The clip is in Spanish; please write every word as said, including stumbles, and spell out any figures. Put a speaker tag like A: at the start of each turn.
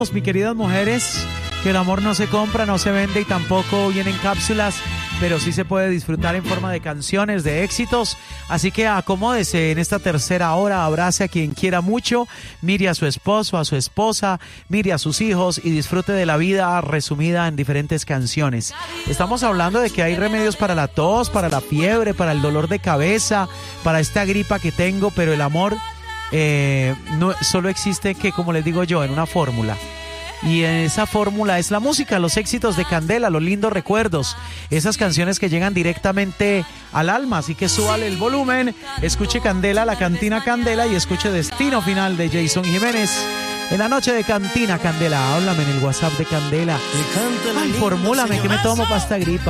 A: Mi queridas mujeres, que el amor no se compra, no se vende y tampoco viene en cápsulas, pero sí se puede disfrutar en forma de canciones, de éxitos. Así que acomódese en esta tercera hora, abrace a quien quiera mucho, mire a su esposo, a su esposa, mire a sus hijos y disfrute de la vida resumida en diferentes canciones. Estamos hablando de que hay remedios para la tos, para la fiebre, para el dolor de cabeza, para esta gripa que tengo, pero el amor eh, no solo existe, que como les digo yo, en una fórmula. Y esa fórmula es la música, los éxitos de Candela, los lindos recuerdos, esas canciones que llegan directamente al alma. Así que súbale el volumen, escuche Candela, la Cantina Candela, y escuche Destino Final de Jason Jiménez. En la noche de Cantina Candela, háblame en el WhatsApp de Candela. Ay, formúlame, ¿qué me tomo para esta gripa?